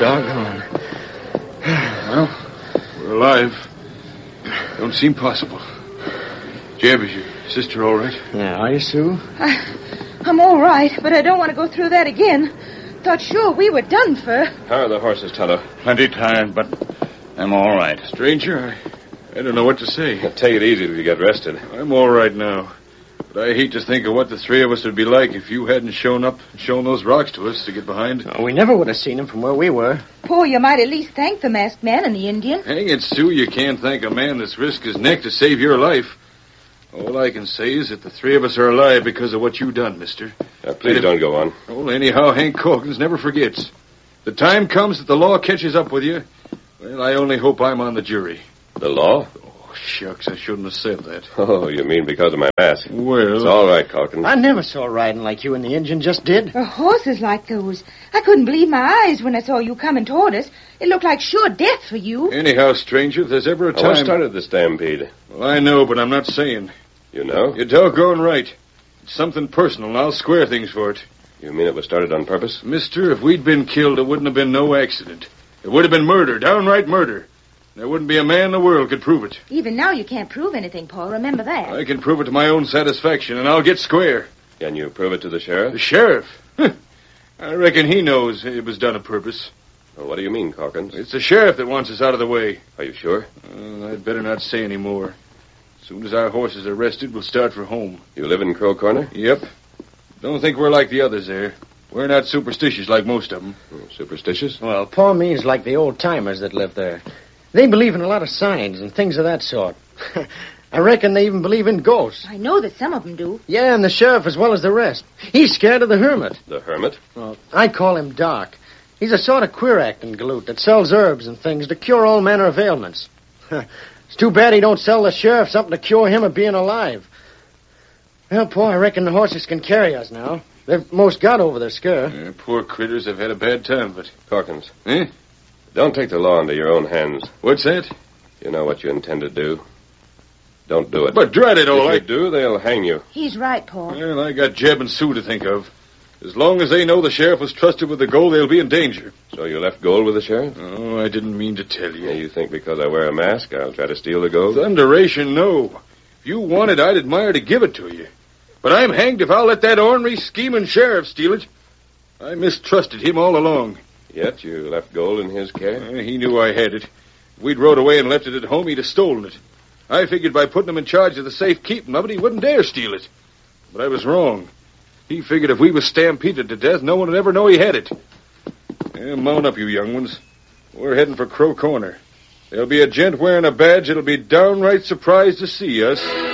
doggone. Well, we're alive. Don't seem possible. Jeb, is your sister all right? Yeah, are you, Sue? I'm all right, but I don't want to go through that again. Thought sure we were done for. How are the horses, Tonto? Plenty tired, but I'm all right. Stranger, I don't know what to say. Take it easy till you get rested. I'm all right now. But I hate to think of what the three of us would be like if you hadn't shown up and shown those rocks to us to get behind. Oh, we never would have seen him from where we were. Paul, you might at least thank the masked man and the Indian. Hang it, Sue, you can't thank a man that's risked his neck to save your life. All I can say is that the three of us are alive because of what you done, mister. Please don't go on. Well, anyhow, Hank Calkins never forgets. The time comes that the law catches up with you. Well, I only hope I'm on the jury. The law? Oh, shucks, I shouldn't have said that. Oh, you mean because of my mask? Well... It's all right, Calkins. I never saw riding like you and the Indian just did. Horses like those. I couldn't believe my eyes when I saw you coming toward us. It looked like sure death for you. Anyhow, stranger, if there's ever a time... What started the stampede? Well, I know, but I'm not saying. You know? You're doggone right. It's something personal, and I'll square things for it. You mean it was started on purpose? Mister, if we'd been killed, it wouldn't have been no accident. It would have been murder, downright murder. There wouldn't be a man in the world could prove it. Even now you can't prove anything, Paul. Remember that. I can prove it to my own satisfaction, and I'll get square. Can you prove it to the sheriff? The sheriff? I reckon he knows it was done on purpose. Well, what do you mean, Calkins? It's the sheriff that wants us out of the way. Are you sure? I'd better not say any more. As soon as our horses are rested, we'll start for home. You live in Crow Corner? Yep. Don't think we're like the others there. We're not superstitious like most of them. Superstitious? Well, Paul means like the old-timers that live there. They believe in a lot of signs and things of that sort. I reckon they even believe in ghosts. I know that some of them do. Yeah, and the sheriff as well as the rest. He's scared of the hermit. The hermit? Well, I call him Doc. He's a sort of queer-acting galoot that sells herbs and things to cure all manner of ailments. It's too bad he don't sell the sheriff something to cure him of being alive. Well, Paul, I reckon the horses can carry us now. They've most got over their scare. Yeah, poor critters have had a bad time of it. Calkins. Eh? Don't take the law into your own hands. What's that? You know what you intend to do. Don't do it. But drat it all, If you do, they'll hang you. He's right, Paul. Well, I got Jeb and Sue to think of. As long as they know the sheriff was trusted with the gold, they'll be in danger. So you left gold with the sheriff? Oh, I didn't mean to tell you. Yeah, you think because I wear a mask, I'll try to steal the gold? Thunderation, no. If you want it, I'd admire to give it to you. But I'm hanged if I'll let that ornery, scheming sheriff steal it. I mistrusted him all along. Yet you left gold in his care? He knew I had it. If we'd rode away and left it at home, he'd have stolen it. I figured by putting him in charge of the safekeeping of it, he wouldn't dare steal it. But I was wrong. He figured if we was stampeded to death, no one would ever know he had it. Mount up, you young ones. We're heading for Crow Corner. There'll be a gent wearing a badge that'll be downright surprised to see us.